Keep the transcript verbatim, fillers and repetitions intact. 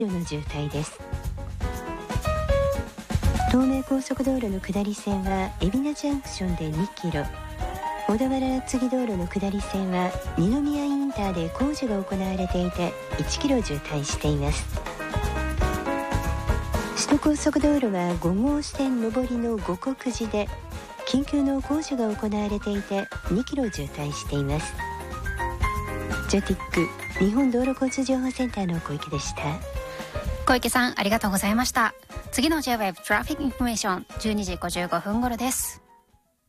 キロの渋滞です。東名高速道路の下り線は海老名ジャンクションでにキロ、小田原厚木道路の下り線は二宮インターで工事が行われていていちキロ渋滞しています。首都高速道路はご号線上りの五国寺で緊急の工事が行われていてにキロ渋滞しています。ジョティック日本道路交通情報センターの小池でした。 小池さんありがとうございました。次の ジェイウェブ トラフィックインフォメーションじゅうにじごじゅうごふん頃です。